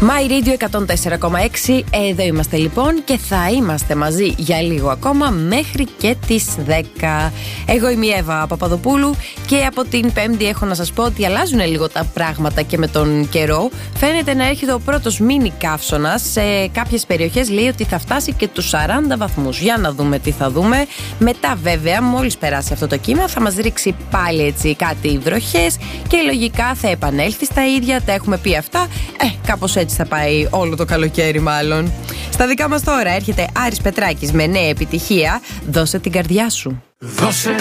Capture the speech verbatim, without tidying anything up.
My Radio εκατόν τέσσερα κόμμα έξι. Εδώ είμαστε λοιπόν και θα είμαστε μαζί για λίγο ακόμα μέχρι και τις δέκα. Εγώ είμαι η Εύα Παπαδοπούλου και από την Πέμπτη έχω να σας πω ότι αλλάζουν λίγο τα πράγματα και με τον καιρό. Φαίνεται να έρχεται ο πρώτος μίνι καύσωνας. Σε κάποιες περιοχές λέει ότι θα φτάσει και τους σαράντα βαθμούς. Για να δούμε τι θα δούμε. Μετά βέβαια, μόλις περάσει αυτό το κύμα, θα μας ρίξει πάλι έτσι κάτι βροχές και λογικά θα επανέλθει στα ίδια. Τα έχουμε πει αυτά. Ε, κάπως έτσι θα πάει όλο το καλοκαίρι μάλλον. Στα δικά μας τώρα έρχεται Άρης Πετράκης με νέα επιτυχία. Δώσε την καρδιά σου. Δώσε